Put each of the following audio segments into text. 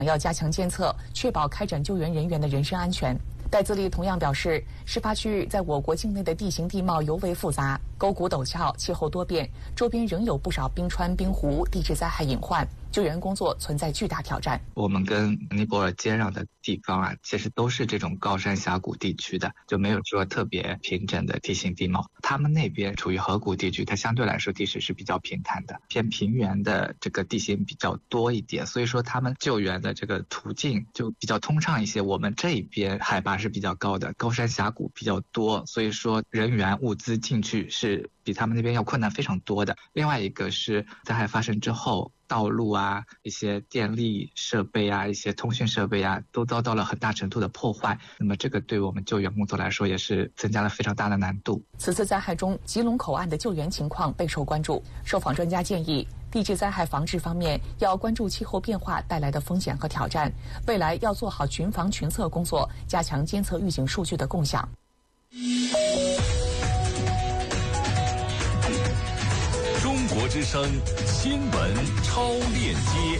要加强监测，确保开展救援人员的人身安全。戴自立同样表示，事发区域在我国境内的地形地貌尤为复杂，沟谷陡峭，气候多变，周边仍有不少冰川、冰湖、地质灾害隐患，救援工作存在巨大挑战。 我们跟尼泊尔接壤的地方啊，其实都是这种高山峡谷地区的，就没有说特别平整的地形地貌。他们那边处于河谷地区，它相对来说地势是比较平坦的，偏平原的这个地形比较多一点，所以说他们救援的这个途径就比较通畅一些。我们这边海拔是比较高的，高山峡谷比较多，所以说人员物资进去是比他们那边要困难非常多的。另外一个是灾害发生之后，道路啊、一些电力设备啊、一些通讯设备啊，都遭到了很大程度的破坏。那么这个对我们救援工作来说，也是增加了非常大的难度。 此次灾害中，吉隆口岸的救援情况备受关注。受访专家建议，地质灾害防治方面要关注气候变化带来的风险和挑战，未来要做好群防群测工作，加强监测预警数据的共享。 中国之声新闻超链接。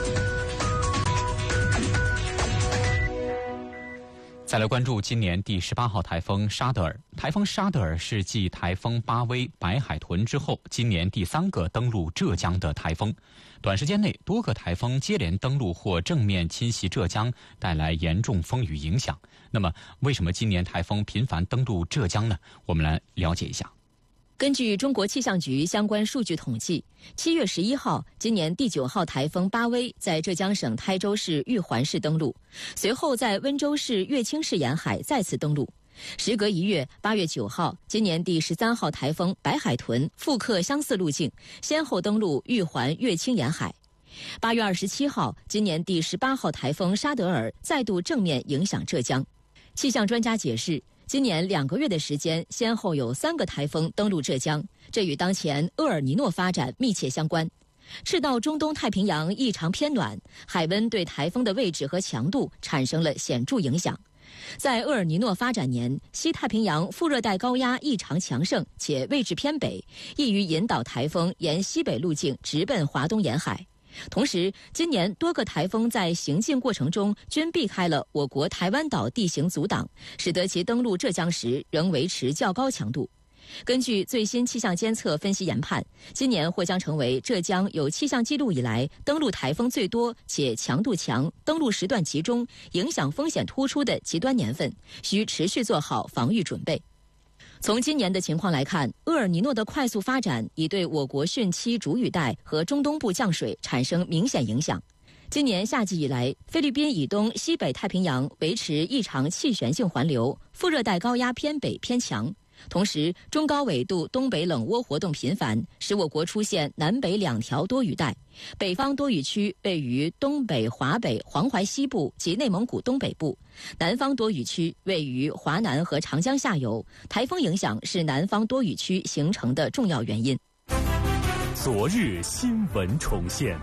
再来关注今年第18号台风沙德尔。台风沙德尔是继台风巴威、白海豚之后，今年第3个登陆浙江的台风。短时间内，多个台风接连登陆或正面侵袭浙江，带来严重风雨影响。那么，为什么今年台风频繁登陆浙江呢？我们来了解一下。 根据中国气象局相关数据统计，7月11号，今年第9号台风巴威在浙江省台州市玉环市登陆，随后在温州市乐清市沿海再次登陆。时隔1月，8月9号，今年第13号台风白海豚复刻相似路径，先后登陆玉环、乐清沿海。8月27号，今年第18号台风沙德尔再度正面影响浙江。气象专家解释，今年2个月的时间，先后有3个台风登陆浙江，这与当前厄尔尼诺发展密切相关。赤道中东太平洋异常偏暖，海温对台风的位置和强度产生了显著影响。在厄尔尼诺发展年，西太平洋副热带高压异常强盛且位置偏北，易于引导台风沿西北路径直奔华东沿海。同时，今年多个台风在行进过程中均避开了我国台湾岛地形阻挡，使得其登陆浙江时仍维持较高强度。根据最新气象监测分析研判，今年或将成为浙江有气象记录以来登陆台风最多且强度强、登陆时段集中、影响风险突出的极端年份，需持续做好防御准备。从今年的情况来看，厄尔尼诺的快速发展已对我国汛期主雨带和中东部降水产生明显影响。今年夏季以来，菲律宾以东西北太平洋维持异常气旋性环流，副热带高压偏北偏强。同时，中高纬度东北冷涡活动频繁，使我国出现南北2条多雨带。北方多雨区位于东北、华北、黄淮西部及内蒙古东北部，南方多雨区位于华南和长江下游。台风影响是南方多雨区形成的重要原因。 昨日新闻重现。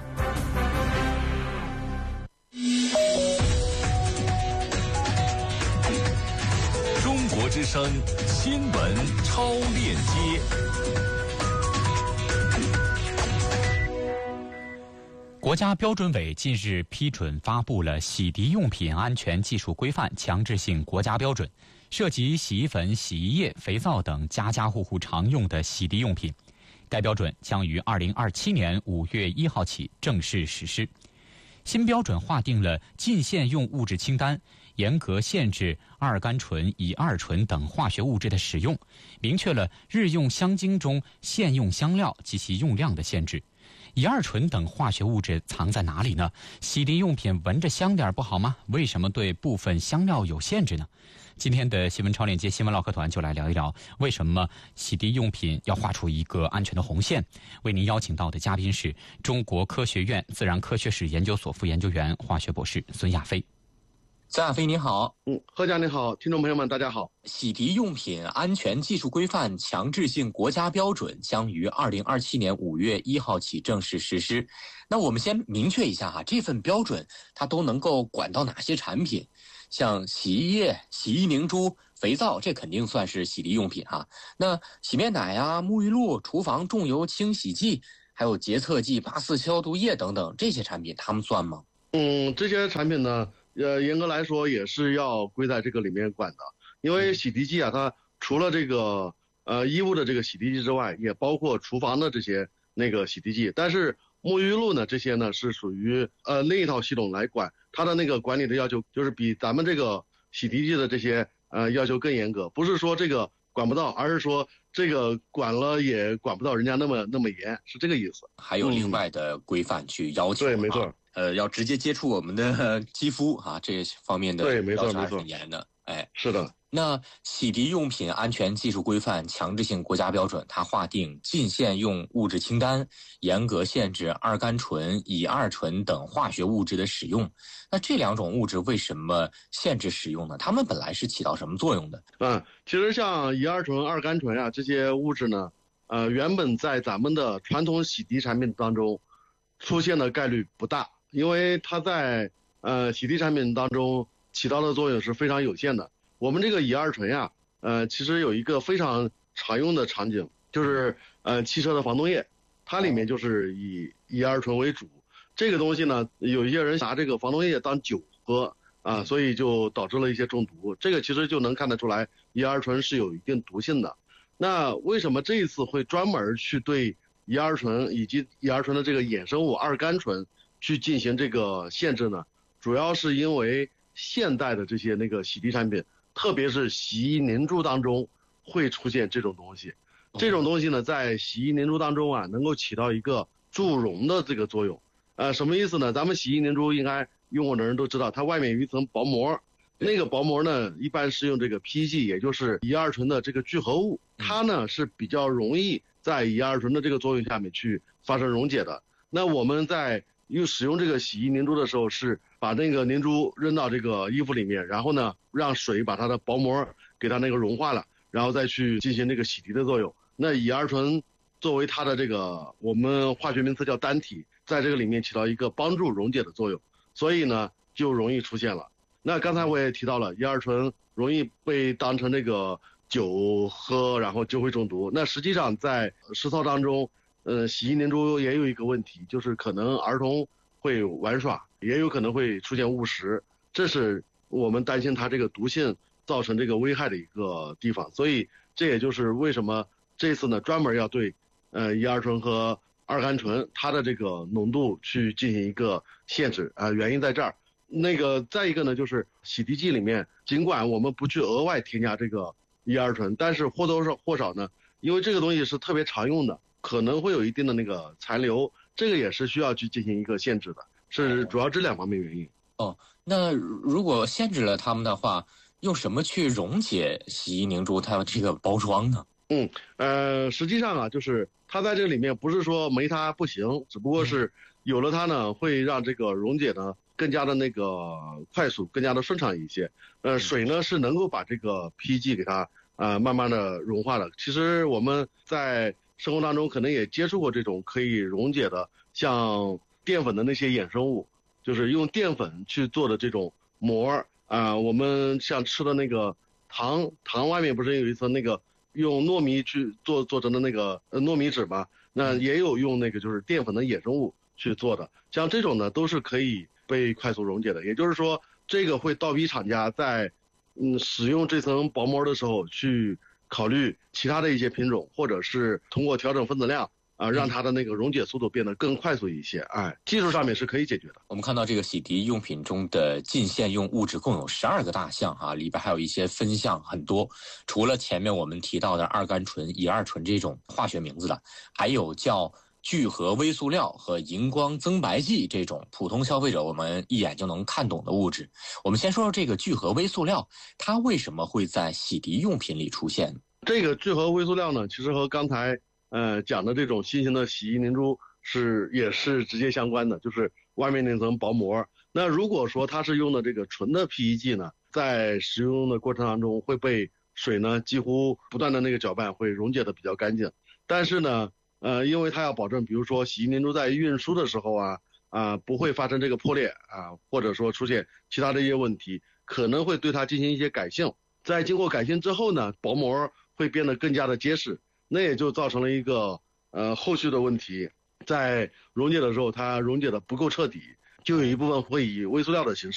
中国之声新闻超链接。 国家标准委近日批准发布了洗涤用品安全技术规范强制性国家标准，涉及洗衣粉、洗衣液、肥皂等家家户户常用的洗涤用品。该标准将于2027年5月1号起正式实施。新标准划定了禁限用物质清单，严格限制二甘醇、乙二醇等化学物质的使用，明确了日用香精中限用香料及其用量的限制。乙二醇等化学物质藏在哪里呢？洗涤用品闻着香点不好吗？为什么对部分香料有限制呢？今天的新闻超链接新闻唠嗑团就来聊一聊，为什么洗涤用品要画出一个安全的红线。为您邀请到的嘉宾是中国科学院自然科学史研究所副研究员、化学博士孙亚飞。 孙亚飞你好。 贺佳你好，听众朋友们大家好。 洗涤用品安全技术规范强制性国家标准将于2027年5月1号起正式实施。那我们先明确一下哈，这份标准它都能够管到哪些产品？像洗衣液、洗衣凝珠、肥皂，这肯定算是洗涤用品哈。那洗面奶啊、沐浴露、厨房重油清洗剂，还有洁厕剂、84消毒液等等，这些产品它们算吗？ 这些产品呢，严格来说也是要归在这个里面管的，因为洗涤剂啊，它除了这个衣物的这个洗涤剂之外，也包括厨房的这些那个洗涤剂。但是沐浴露呢，这些呢是属于另一套系统来管，它的那个管理的要求就是比咱们这个洗涤剂的这些要求更严格，不是说这个管不到，而是说这个管了也管不到人家那么严，是这个意思。 还有另外的规范去要求， 对，没错。 要直接接触我们的肌肤啊，这方面的对，没错还是很严的。哎， 是的。 那洗涤用品安全技术规范强制性国家标准，它划定禁限用物质清单，严格限制二甘醇、乙二醇等化学物质的使用。那这两种物质为什么限制使用呢？它们本来是起到什么作用的？ 其实像乙二醇、二甘醇啊这些物质呢，原本在咱们的传统洗涤产品当中出现的概率不大，因为它在洗涤产品当中起到的作用是非常有限的。我们这个乙二醇呀，其实有一个非常常用的场景，就是汽车的防冻液，它里面就是以乙二醇为主。这个东西呢，有一些人拿这个防冻液当酒喝啊，所以就导致了一些中毒。这个其实就能看得出来，乙二醇是有一定毒性的。那为什么这一次会专门去对乙二醇以及乙二醇的这个衍生物二甘醇去进行这个限制呢？主要是因为现代的这些那个洗涤产品，特别是洗衣凝珠当中会出现这种东西。这种东西呢，在洗衣凝珠当中啊，能够起到一个助溶的这个作用。什么意思呢？咱们洗衣凝珠应该用过的人都知道，它外面有一层薄膜，那个薄膜呢，一般是用这个 PEG， 也就是乙二醇的这个聚合物，它呢是比较容易在乙二醇的这个作用下面去发生溶解的。那我们在使用这个洗衣凝珠的时候，是把那个凝珠扔到这个衣服里面，然后呢，让水把它的薄膜给它那个融化了，然后再去进行这个洗涤的作用。那乙二醇作为它的这个我们化学名词叫单体，在这个里面起到一个帮助溶解的作用，所以呢就容易出现了。那刚才我也提到了，乙二醇容易被当成那个酒喝，然后就会中毒。那实际上在实操当中，洗衣凝珠也有一个问题，就是可能儿童会玩耍，也有可能会出现误食，这是我们担心它这个毒性造成这个危害的一个地方。所以这也就是为什么这次呢专门要对乙二醇和二甘醇它的这个浓度去进行一个限制原因在这儿。再一个呢，就是洗涤剂里面尽管我们不去额外添加这个乙二醇，但是或多或少呢，因为这个东西是特别常用的，可能会有一定的那个残留，这个也是需要去进行一个限制的，是主要这两方面原因。 那如果限制了它们的话，用什么去溶解洗衣凝珠它这个包装呢？ 实际上啊，就是它在这里面不是说没它不行，只不过是有了它呢，会让这个溶解呢更加的那个快速，更加的顺畅一些。水呢是能够把这个 PEG 给它慢慢的融化的。其实我们在生活当中可能也接触过这种可以溶解的，像淀粉的那些衍生物，就是用淀粉去做的这种膜我们像吃的那个糖外面不是有一层那个用糯米去做成的那个糯米纸嘛？那也有用那个就是淀粉的衍生物去做的，像这种呢都是可以被快速溶解的。也就是说，这个会倒逼厂家在使用这层薄膜的时候去考虑其他的一些品种，或者是通过调整分子量让它的那个溶解速度变得更快速一些。技术上面是可以解决的。 我们看到这个洗涤用品中的禁限用物质共有12个大项里边还有一些分项很多。除了前面我们提到的二甘醇、乙二醇这种化学名字的，还有叫聚合微塑料和荧光增白剂这种普通消费者我们一眼就能看懂的物质。我们先说说这个聚合微塑料，它为什么会在洗涤用品里出现？ 这个聚合微塑料呢，其实和刚才讲的这种新型的洗衣凝珠也是直接相关的，就是外面那层薄膜。那如果说它是用的这个纯的 PEG 呢，在使用的过程当中会被水呢几乎不断的那个搅拌，会溶解的比较干净。但是呢因为它要保证比如说洗衣凝珠在运输的时候不会发生这个破裂或者说出现其他的一些问题，可能会对它进行一些改性。在经过改性之后呢，薄膜会变得更加的结实，那也就造成了一个后续的问题，在溶解的时候它溶解的不够彻底， 就有一部分会以微塑料的形式